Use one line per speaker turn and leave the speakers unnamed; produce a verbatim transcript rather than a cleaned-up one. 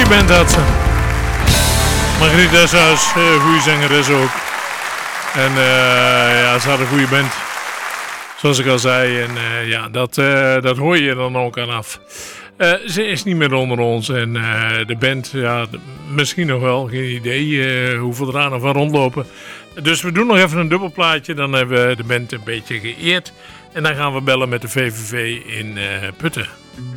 goede band had ze. Margriet Desshuis, uh, goede zangeres ook. En uh, ja, ze had een goede band. Zoals ik al zei. En uh, ja, dat, uh, dat hoor je dan ook aan af. Uh, ze is niet meer onder ons. En uh, de band, ja, de, misschien nog wel. Geen idee uh, hoeveel er aan of van rondlopen. Dus we doen nog even een dubbelplaatje. Dan hebben we de band een beetje geëerd. En dan gaan we bellen met de V V V in uh, Putten.